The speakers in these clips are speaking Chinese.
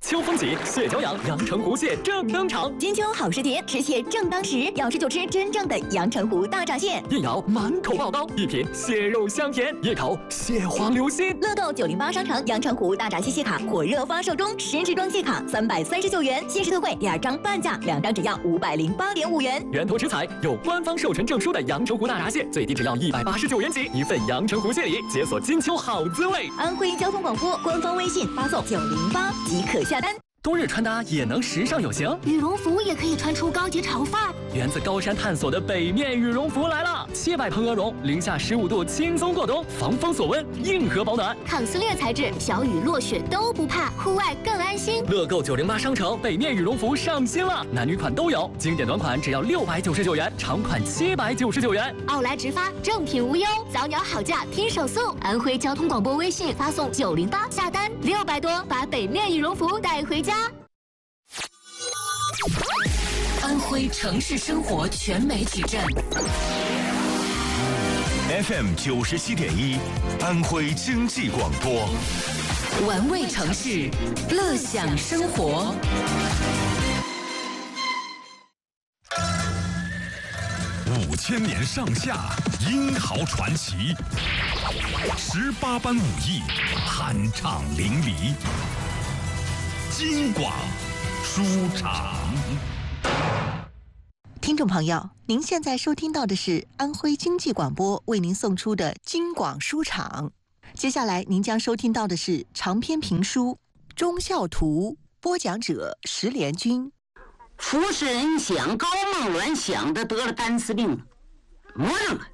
秋风起，蟹脚痒，阳澄湖蟹正登场。 金秋好时节，吃蟹正当时，要吃就吃真正的阳澄湖大闸蟹。 一咬满口爆刀，一品蟹肉香甜，一口蟹黄流心。 乐购908商城阳澄湖大闸蟹卡火热发售中，10支装蟹卡339元，限时特惠2张半价，2张只要508.5元。 源头食材有官方授权证书的阳澄湖大闸蟹，最低只要189元起，一份阳澄湖蟹礼，解锁金秋好滋味。 安徽交通广播官方微信发送908即可下单。 冬日穿搭也能时尚有型， 羽绒服也可以穿出高级潮范儿。 源自高山探索的北面羽绒服来了，切百蓬鹅绒，零下15度轻松过冬，防风锁温，硬核保暖， 抗撕裂材质，小雨落雪都不怕，户外更安心。 乐购908商城北面羽绒服上新了，男女款都有，经典短款只要699元，长款799元。 奥莱直发，正品无忧，早鸟好价听手速。安徽交通广播微信发送908下单，600多把北面羽绒服带回家。 安徽城市生活全媒体站 FM 97.1，安徽经济广播， 玩味城市，乐享生活。 5000年上下，英豪传奇，18般武艺，酣畅淋漓。京广书场。 听众朋友，您现在收听到的是安徽经济广播为您送出的京广书场。接下来您将收听到的是长篇评书《忠孝图》，播讲者石连军。 服侍人想高梦鸾想的得了单丝病了，么样啊？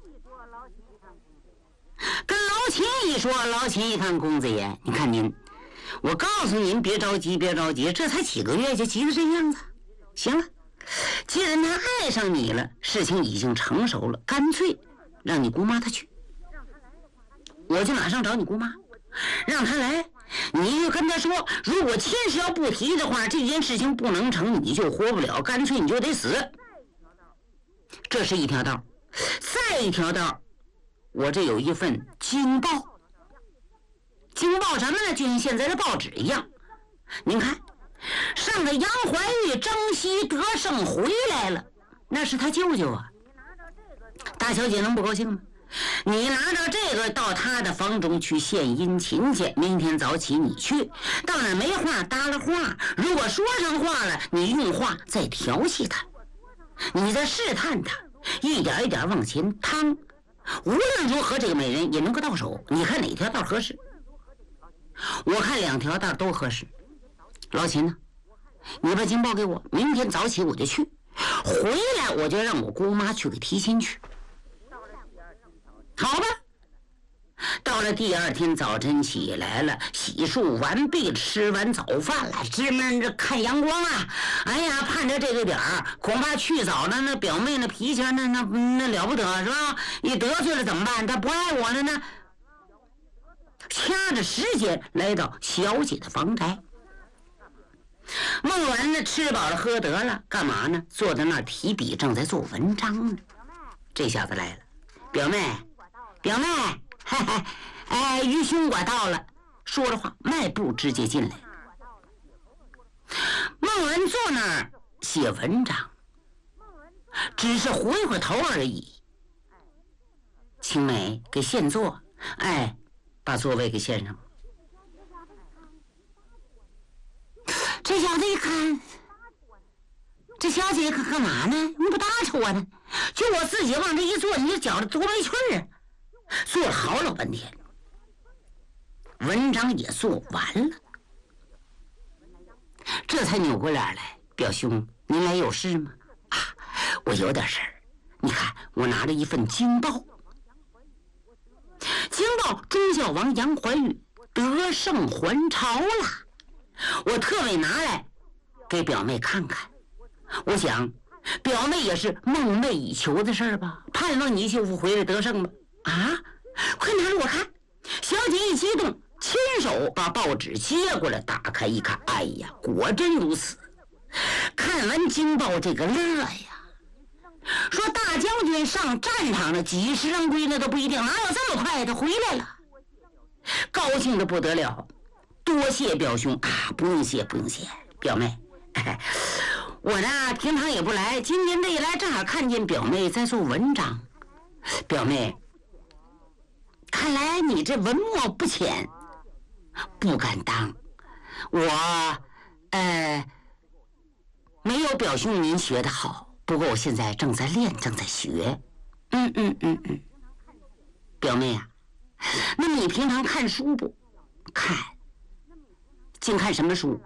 跟老秦一说，老秦一看公子爷，你看您，我告诉您别着急，别着急，这才几个月就急得这样子。行了，既然他爱上你了，事情已经成熟了，干脆让你姑妈她去，我就马上找你姑妈，让她来，你就跟她说，如果亲事要不提的话，这件事情不能成，你就活不了，干脆你就得死。这是一条道，再一条道，我这有一份京报。京报什么呢？就像现在的报纸一样。您看，上的杨怀玉征西得胜回来了，那是他舅舅啊。大小姐能不高兴吗？你拿着这个到他的房中去献殷勤去，明天早起你去，到那没话搭了话，如果说上话了，你用话再调戏他，你再试探他，一点一点往前趟，无论如何这个美人也能够到手。你看哪条道合适？我看2条道都合适。老秦呢，你把京报给我，明天早起我就去，回来我就让我姑妈去给提亲去。好吧，到了第2天早晨起来了，洗漱完毕，吃完早饭了，直闷着看阳光啊！哎呀，盼着这个点儿，恐怕去早了，那表妹那脾气那了不得是吧？你得罪了怎么办？她不爱我了呢？掐着时间来到小姐的房宅。孟鸾呢，吃饱了喝得了，干嘛呢？坐在那儿提笔，正在做文章呢。这下子来了，表妹，表妹，嘿嘿，哎，于兄我到了。说着话，迈步直接进来。孟鸾坐那儿写文章，只是回过头而已。青梅给现坐，哎，把座位给献上。这小子一看，这小姐可干嘛呢？你不搭扯我呢？就我自己往这一坐，你就觉得多没趣儿啊！坐了好老半天，文章也做完了，这才扭过脸来，表兄，您来有事吗？啊，我有点事儿。你看，我拿着一份京报，京报忠孝王杨怀玉得胜还朝了，我特为拿来给表妹看看。我想表妹也是梦寐以求的事儿吧，盼望你舅父回来得胜吧。啊，快拿着我看！小姐一激动，亲手把报纸接过来，打开一看，哎呀，果真如此。看完京报这个乐呀，说大将军上战场了，几时让归那都不一定，哪有这么快的回来了？高兴的不得了。 多谢表兄啊，不用谢，不用谢，表妹。我呢平常也不来，今天这一来正好看见表妹在做文章。表妹，看来你这文墨不浅，不敢当。我没有表兄您学得好，不过我现在正在练，正在学。表妹啊，那么你平常看书不？看。净看什么书？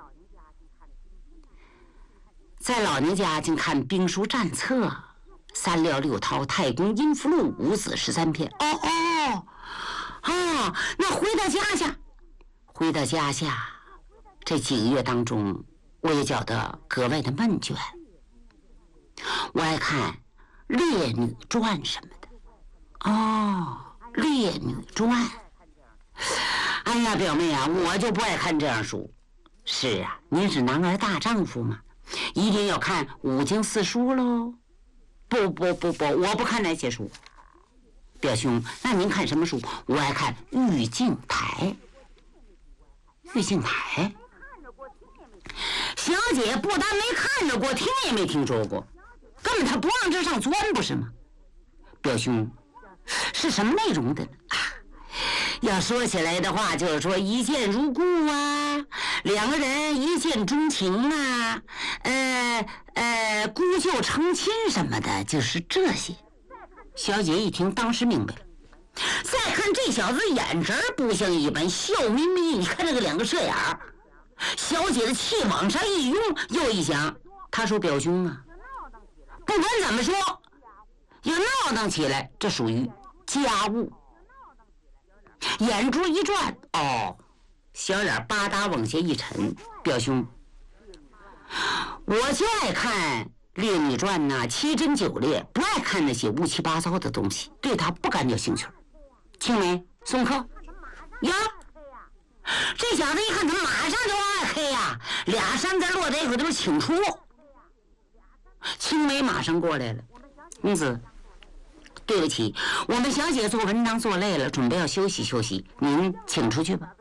在老娘家净看兵书战策、三廖六韬、太公阴符录、五子13篇。那回到家下，这几个月当中，我也觉得格外的闷倦。我爱看《烈女传》什么的。《烈女传》。哎呀，表妹啊，我就不爱看这样书。是啊，您是男儿大丈夫嘛，一定要看5经4书喽。不，我不看那些书。表兄，那您看什么书？我爱看《玉镜台》。玉镜台，小姐不但没看着过，听也没听说过，根本她不往这上钻，不是吗？表兄，是什么内容的呢？要说起来的话，就是说一见如故啊，两个人一见钟情啊，孤旧成亲什么的，就是这些。小姐一听，当时明白了。再看这小子眼神不像一般，笑眯眯，你看这个2个射眼儿。小姐的气往上一拥，又一想，他说表兄啊，不管怎么说，要闹腾起来，这属于家务。眼珠一转，小脸吧嗒往下一沉，表兄，我就爱看《烈女传》呐，7真9烈，不爱看那些乌七八糟的东西，对他不感觉兴趣。青梅送客呀，这小子一看他马上就往外黑呀，2山字落在一块都是请出。青梅马上过来了，公子，对不起，我们小姐做文章做累了，准备要休息休息，您请出去吧。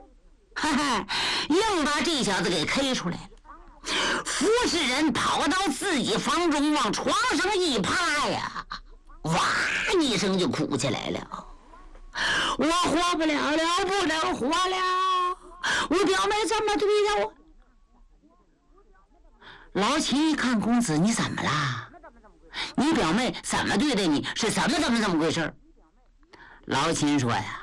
硬把这小子给 K 出来了。服侍人跑到自己房中，往床上一趴呀，哇一声就哭起来了。我活不了了，不能活了，我表妹这么对待我。老秦一看，公子你怎么了？你表妹怎么对待你？是怎么回事？老秦说呀，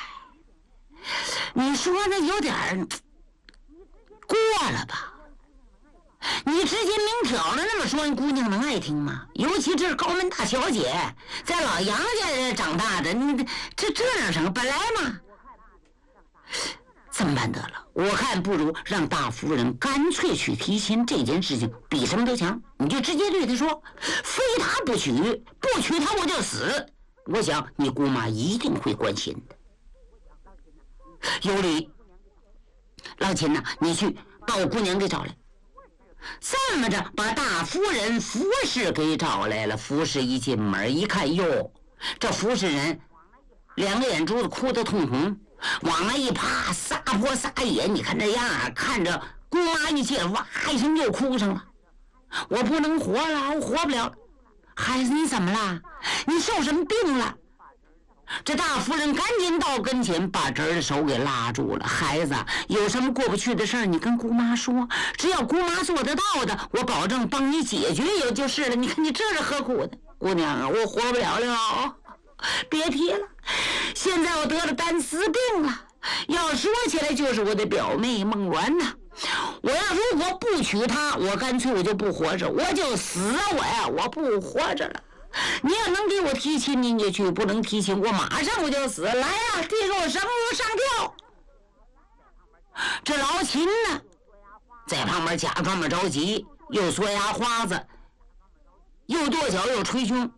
你说的有点过了吧？你直接明挑了那么说，姑娘能爱听吗？尤其这是高门大小姐，在老杨家长大的，你这样成本来嘛？这么办得了？我看不如让大夫人干脆去提亲，这件事情比什么都强。你就直接对她说，非她不娶，不娶她我就死。我想你姑妈一定会关心的。有理。老秦呐，你去把我姑娘给找来。这么着，把大夫人服侍给找来了。服侍一进门一看，哟，这服侍人2个眼珠子哭得通红，往那一趴，撒泼撒野。你看这样啊，看着姑妈一见，哇一声又哭上了。我不能活了，我活不了了。孩子，你怎么了？你受什么病了？这大夫人赶紧到跟前，把侄儿的手给拉住了。孩子，有什么过不去的事儿，你跟姑妈说，只要姑妈做得到的，我保证帮你解决也就是了。你看你这是何苦的？姑娘啊，我活不了了，别提了，现在我得了单丝病了。要说起来，就是我的表妹孟鸾呐。我要如果不娶她，我干脆我就不活着，我就死啊！我不活着了。你要能给我提亲，您就去；不能提亲，我马上我就死。来呀，递给我绳子上吊。这老秦呢，在旁边假装么着急，又缩牙花子，又跺脚又捶胸。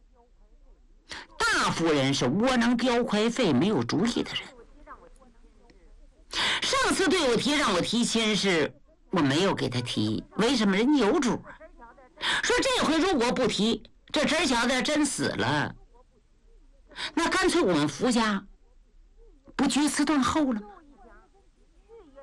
大夫人是窝囊叼快费、没有主意的人。上次对我提让我提亲事，我没有给他提，为什么？人有主啊。说这回如果不提，这侄小子真死了，那干脆我们福家不决词断后了吗？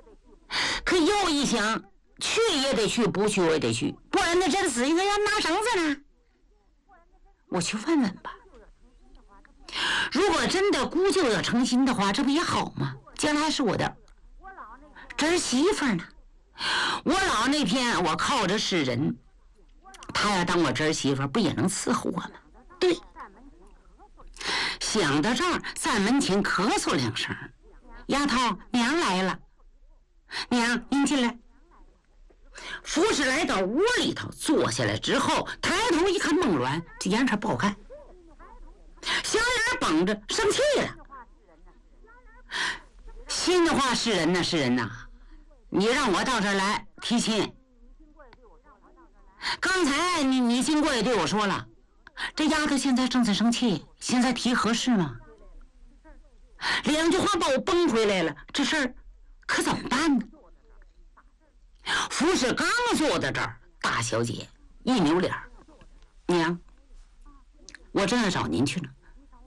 可又一想，去也得去，不去我也得去，不然那真死一个要拿绳子呢。我去问问吧。如果真的姑舅要成亲的话，这不也好吗？将来是我的侄媳妇呢。我老那天我靠着是人，他要当我侄媳妇，不也能伺候我吗？对。想到这儿，在门前咳嗽2声。丫头，娘来了。娘，您进来。服侍来到屋里头，坐下来之后，抬头一看孟鸾，这眼色不好看，小脸绷着，生气了。心话是人呐，是人呐，你让我到这儿来提亲。刚才你经过也对我说了，这丫头现在正在生气，现在提合适吗？2句话把我崩回来了，这事儿可怎么办呢？服侍刚坐到这儿，大小姐一扭脸，娘，我正要找您去呢。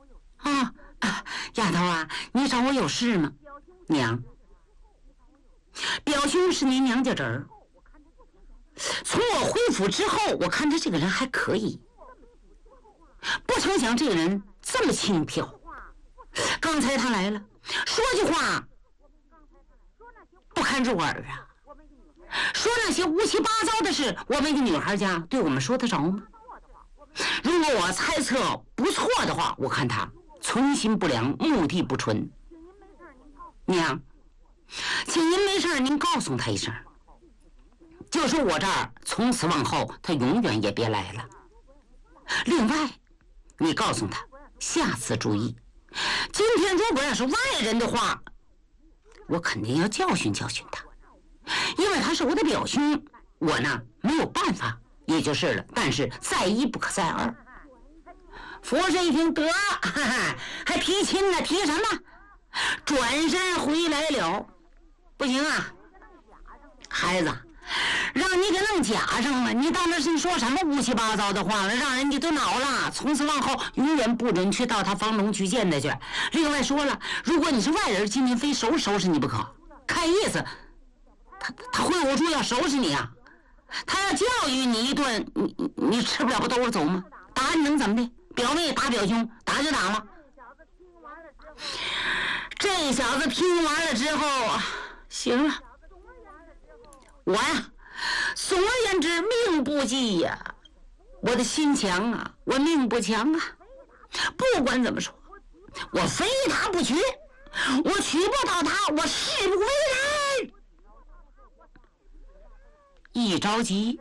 丫头啊，你找我有事吗？娘，表兄是您娘家侄儿，从我回府之后，我看他这个人还可以，不成想这个人这么轻佻。刚才他来了，说句话不堪入耳啊，说那些乌七八糟的事，我们一个女孩家对我们说得着吗？如果我猜测不错的话，我看他存心不良，目的不纯。娘，请您没事您告诉他一声，就说我这儿从此往后他永远也别来了。另外你告诉他下次注意，今天如果要是外人的话，我肯定要教训教训他，因为他是我的表兄，我呢没有办法也就是了，但是再一不可再二。服侍一听得，还提亲呢，提什么？转身回来了。不行啊，孩子，让你给弄假上了，你到那是说什么乌七八糟的话了，让人家都恼了，从此往后永远不准去到他房中去见他去。另外说了，如果你是外人，今天非收拾你不可，看意思他会捂住要收拾你啊，他要教育你一顿，你吃不了不兜着走吗？打你能怎么的？表妹打表兄，打就打了。这小子听完了之后，行了，我呀，总而言之命不济呀，我的心强啊，我命不强啊。不管怎么说，我非他不娶，我娶不到他，我誓不为人。一着急，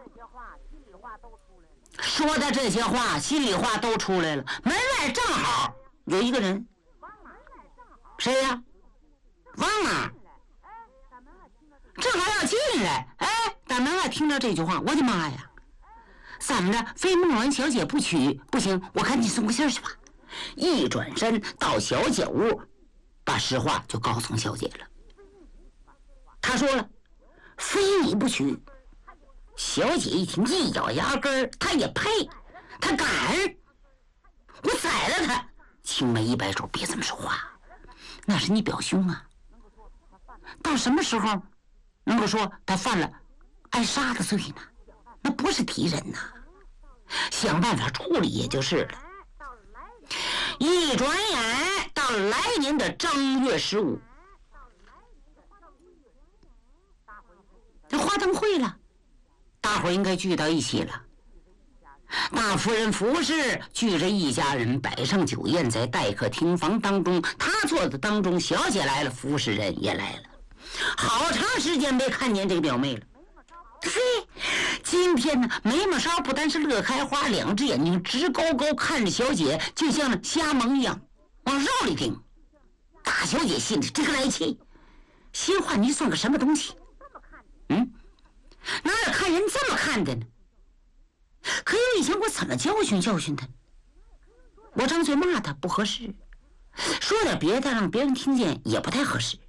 说的这些话，心里话都出来了。门外正好有一个人，谁呀？王二，正好要进来。打门外听到这句话，我的妈呀！怎么着？非孟鸾小姐不娶不行，我赶紧送个信去吧。一转身到小姐屋，把实话就告诉小姐了。他说了，非你不娶。小姐一听，一咬牙根，他也配，他敢，我宰了他。青梅一摆手，别这么说话，那是你表兄啊，到什么时候能够说他犯了挨杀的罪呢？那不是敌人呐，想办法处理也就是了。一转眼到来年的正月15，这花灯会了，大伙应该聚到一起了。大夫人服侍聚着一家人，摆上酒宴在待客厅房当中，他坐在当中，小姐来了，服侍人也来了。好长时间没看见这个表妹了。嘿，今天呢，眉毛梢不单是乐开花，2只眼睛直勾勾看着小姐，就像那瞎蒙一样，往肉里盯。大小姐心里这个来气，心话你算个什么东西？哪有看人这么看的呢？可有以前我怎么教训教训他？我张嘴骂他不合适，说点别的让别人听见也不太合适。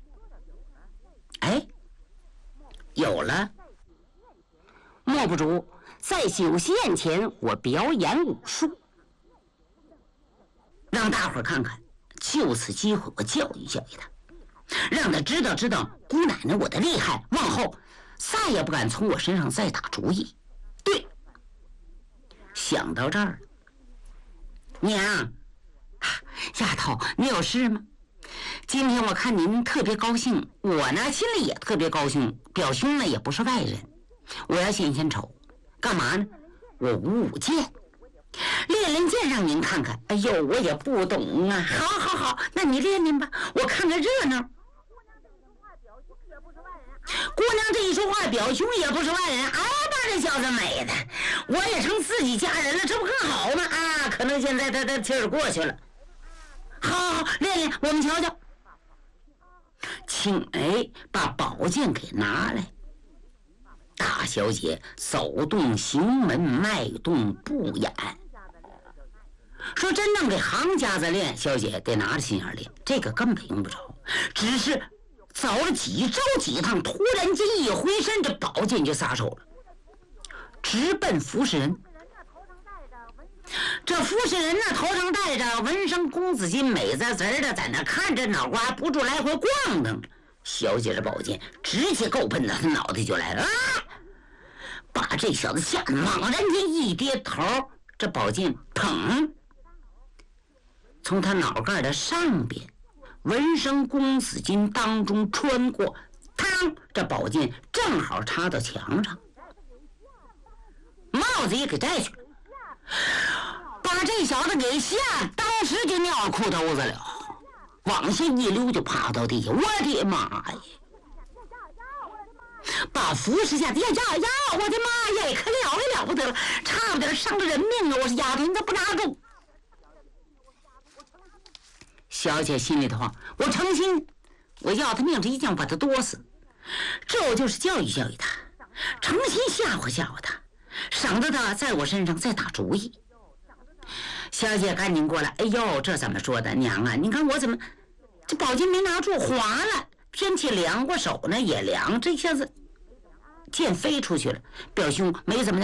有了，莫不如在酒席宴前我表演武术，让大伙儿看看，就此机会我教育教育他。 让他知道姑奶奶我的厉害，往后再也不敢从我身上再打主意。对，想到这儿，娘，丫头，你有事吗？今天我看您特别高兴，我呢心里也特别高兴。表兄呢也不是外人，我要献丑，干嘛呢？我舞剑，练剑让您看看。哎呦，我也不懂啊。好，那你练吧，我看看热闹。姑娘这一说话，表兄也不是外人，把这小子美的，我也成自己家人了，这不更好吗？可能现在他气儿过去了。好，练，我们瞧瞧。青梅把宝剑给拿来，大小姐走动行门，迈动步眼。说真正给行家子练，小姐得拿着心眼练，这个根本用不着。只是走了几招几趟，突然间一回身，这宝剑就撒手了，直奔服侍人。这服侍人呢，头上戴着纹身公子巾，美滋滋的，在那看着，脑瓜不住来回逛荡。小姐的宝剑直接够奔到他脑袋就来了，把这小子吓得猛然间一跌头，这宝剑砰，从他脑盖的上边纹身公子巾当中穿过，嘡，这宝剑正好插到墙上，帽子也给摘去了，把这小子给吓，当时就尿裤兜子了，往下一溜就趴到地下。我的妈呀！把服侍下呀！我的妈呀，可了不得了，差点伤了人命啊！我说丫头，你咋不拿住？小姐心里头话，我诚心，我要他命，这一定把他剁死。这我就是教育他，诚心吓唬他，省得他在我身上再打主意。小姐赶紧过来，哎呦，这怎么说的？娘啊，你看我怎么这宝剑没拿住，滑了，天气凉过手呢也凉，这下子剑飞出去了。表兄没怎么的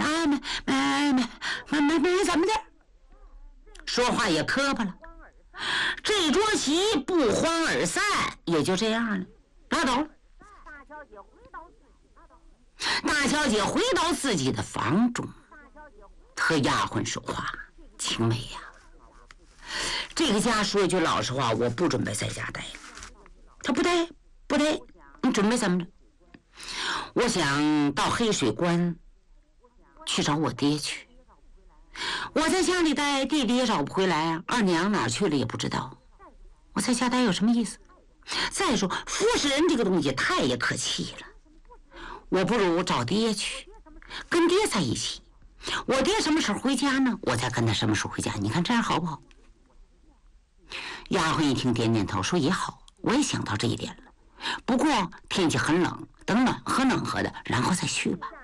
没怎么的，说话也磕巴了。这桌席不欢而散，也就这样了，拉倒了。大小姐回到自己的房中，和丫鬟说话：“青梅呀，这个家说一句老实话，我不准备在家待了。”他不待，你准备怎么着？我想到黑水关去找我爹去。我在家里待，弟弟也找不回来啊，二娘哪去了也不知道。我在家待有什么意思？再说服侍人这个东西太也可气了，我不如找爹去，跟爹在一起。我爹什么时候回家呢？我再跟他什么时候回家？你看这样好不好？丫鬟一听点点头，说也好，我也想到这一点了。不过天气很冷，等暖和的，然后再去吧。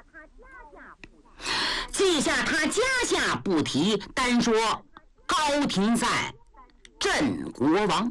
记下他家下不提，单说高亭在镇国王，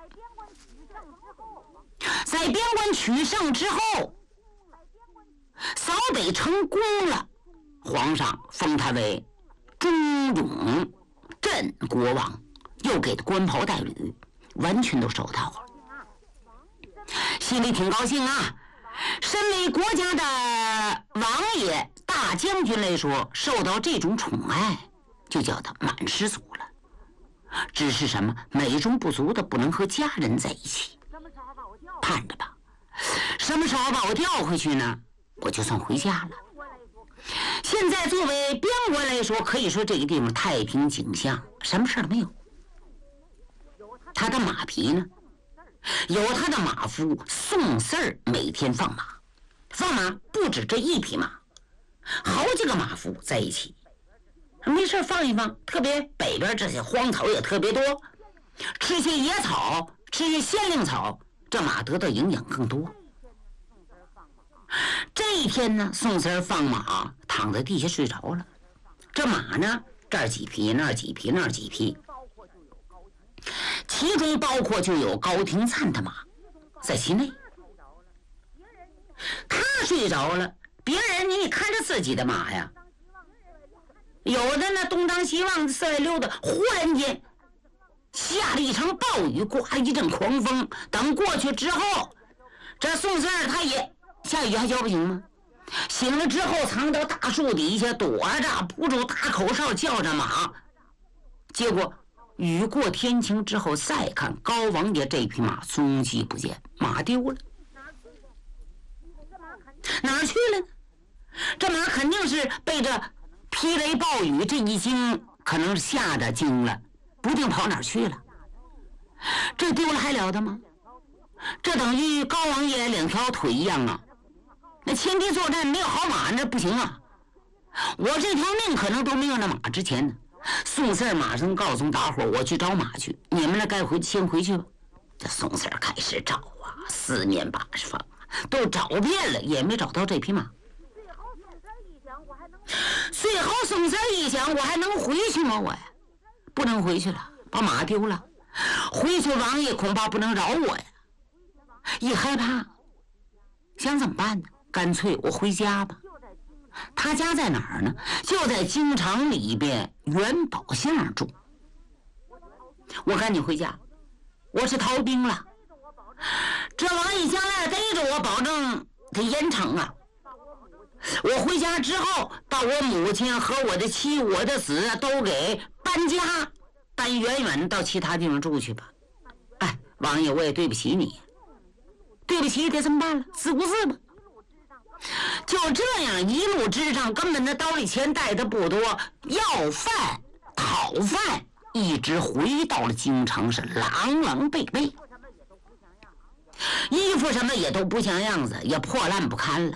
在边关取胜之后，扫北成功了，皇上封他为忠勇镇国王，又给他官袍带履，完全都收到了，心里挺高兴啊。身为国家的王爷大将军来说，受到这种宠爱，就叫他满失足了。只是什么美中不足的，不能和家人在一起，盼着吧，什么时候把我调回去呢？我就算回家了。现在作为边国来说，可以说这个地方太平景象，什么事都没有。他的马匹呢，有他的马夫宋四儿每天放马不止这一匹马，好几个马夫在一起，没事放一放。特别北边这些荒草也特别多，吃些野草，吃些鲜灵草，这马得到营养更多。这一天呢，宋四儿放马躺在地下睡着了，这马呢这儿几匹那儿几匹那儿几匹，其中包括就有高廷灿的马在其内。他睡着了，别人你看着自己的马呀，有的呢东张西望四外溜达，忽然间下了一场暴雨，刮了一阵狂风。等过去之后，这宋四儿他也下雨还叫不醒吗？醒了之后，藏到大树底下躲着，扑住大口哨叫着马。结果雨过天晴之后，再看高王爷这匹马踪迹不见，马丢了，哪儿去了呢？这马肯定是被这霹雷暴雨这一惊，可能是吓着惊了，不定跑哪儿去了。这丢了还了得吗？这等于高王爷两条腿一样啊！那前敌作战没有好马，那不行啊！我这条命可能都没有那马值钱呢。宋四儿马上告诉大伙，我去找马去，你们呢该先回去吧。这宋四儿开始找啊，四面八方都找遍了，也没找到这匹马。最后宋四儿一想，我还能回去吗？我呀，不能回去了，把马丢了，回去王爷恐怕不能饶我呀。一害怕，想怎么办呢？干脆我回家吧。他家在哪儿呢？就在京城里边元宝巷住。我赶紧回家，我是逃兵了。这王爷将来逮着我，保证得严惩啊！我回家之后，把我母亲和我的妻、我的子都给搬家，搬远远到其他地方住去吧。哎，王爷，我也对不起你，对不起，得怎么办了？自顾自吧。就这样一路之上，根本那兜里钱带的不多，要饭讨饭，一直回到了京城，是狼狼狈狈，衣服什么也都不像样子，也破烂不堪了。